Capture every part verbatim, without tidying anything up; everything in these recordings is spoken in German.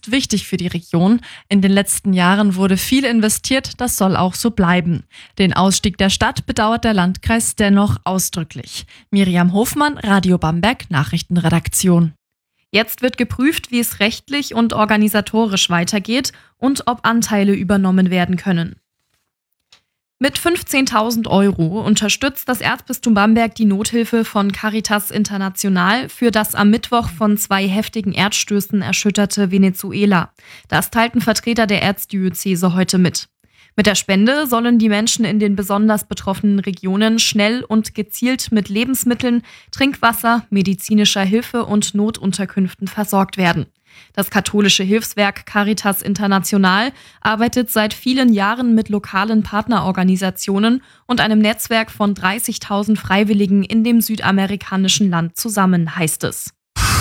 ist wichtig für die Region. In den letzten Jahren wurde viel investiert, das soll auch so bleiben. Den Ausstieg der Stadt bedauert der Landkreis dennoch ausdrücklich. Miriam Hofmann, Radio Bamberg, Nachrichtenredaktion. Jetzt wird geprüft, wie es rechtlich und organisatorisch weitergeht und ob Anteile übernommen werden können. Mit fünfzehntausend Euro unterstützt das Erzbistum Bamberg die Nothilfe von Caritas International für das am Mittwoch von zwei heftigen Erdstößen erschütterte Venezuela. Das teilten Vertreter der Erzdiözese heute mit. Mit der Spende sollen die Menschen in den besonders betroffenen Regionen schnell und gezielt mit Lebensmitteln, Trinkwasser, medizinischer Hilfe und Notunterkünften versorgt werden. Das katholische Hilfswerk Caritas International arbeitet seit vielen Jahren mit lokalen Partnerorganisationen und einem Netzwerk von dreißigtausend Freiwilligen in dem südamerikanischen Land zusammen, heißt es.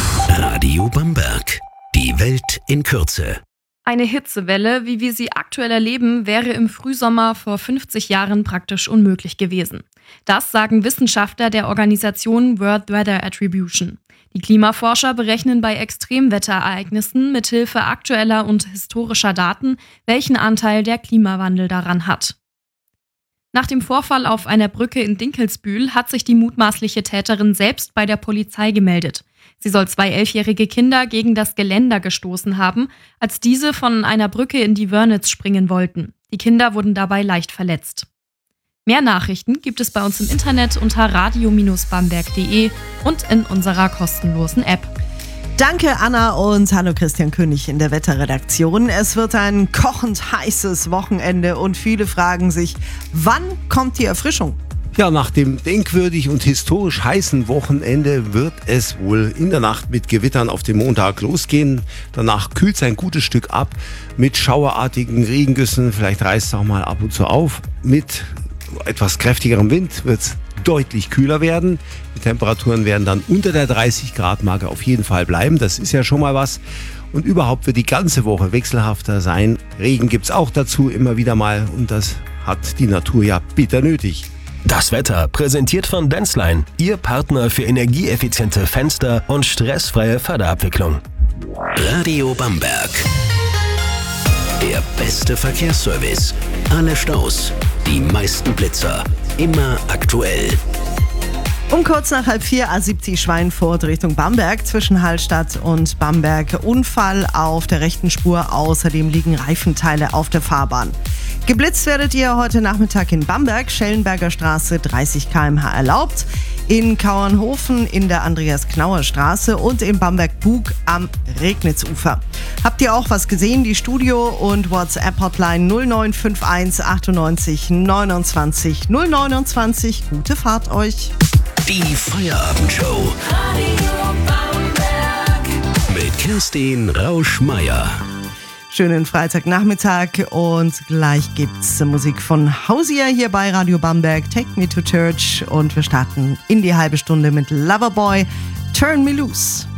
Radio Bamberg. Die Welt in Kürze. Eine Hitzewelle, wie wir sie aktuell erleben, wäre im Frühsommer vor fünfzig Jahren praktisch unmöglich gewesen. Das sagen Wissenschaftler der Organisation World Weather Attribution. Die Klimaforscher berechnen bei Extremwetterereignissen mithilfe aktueller und historischer Daten, welchen Anteil der Klimawandel daran hat. Nach dem Vorfall auf einer Brücke in Dinkelsbühl hat sich die mutmaßliche Täterin selbst bei der Polizei gemeldet. Sie soll zwei elfjährige Kinder gegen das Geländer gestoßen haben, als diese von einer Brücke in die Wörnitz springen wollten. Die Kinder wurden dabei leicht verletzt. Mehr Nachrichten gibt es bei uns im Internet unter radio bamberg punkt de und in unserer kostenlosen App. Danke Anna und hallo Christian König in der Wetterredaktion. Es wird ein kochend heißes Wochenende und viele fragen sich, wann kommt die Erfrischung? Ja, nach dem denkwürdig und historisch heißen Wochenende wird es wohl in der Nacht mit Gewittern auf den Montag losgehen. Danach kühlt es ein gutes Stück ab mit schauerartigen Regengüssen. Vielleicht reißt es auch mal ab und zu auf. Mit etwas kräftigerem Wind wird es deutlich kühler werden. Die Temperaturen werden dann unter der dreißig Grad Marke auf jeden Fall bleiben. Das ist ja schon mal was. Und überhaupt wird die ganze Woche wechselhafter sein. Regen gibt es auch dazu immer wieder mal. Und das hat die Natur ja bitter nötig. Das Wetter präsentiert von Denzlein, Ihr Partner für energieeffiziente Fenster und stressfreie Förderabwicklung. Radio Bamberg. Der beste Verkehrsservice. Alle Staus, die meisten Blitzer. Immer aktuell. Um kurz nach halb vier, A siebzig Schweinfurt Richtung Bamberg, zwischen Hallstatt und Bamberg. Unfall auf der rechten Spur, außerdem liegen Reifenteile auf der Fahrbahn. Geblitzt werdet ihr heute Nachmittag in Bamberg, Schellenberger Straße, dreißig Kilometer pro Stunde erlaubt, in Kauernhofen in der Andreas-Knauer-Straße und in Bamberg-Bug am Regnitzufer. Habt ihr auch was gesehen? Die Studio- und WhatsApp-Hotline null neun fünf eins achtundneunzig neunundzwanzig null neunundzwanzig. Gute Fahrt euch! Die Feierabendshow. Radio Bamberg. Mit Kerstin Rausch-Meier. Schönen Freitagnachmittag und gleich gibt's Musik von Hausier hier bei Radio Bamberg, Take Me to Church, und wir starten in die halbe Stunde mit Loverboy, Turn Me Loose.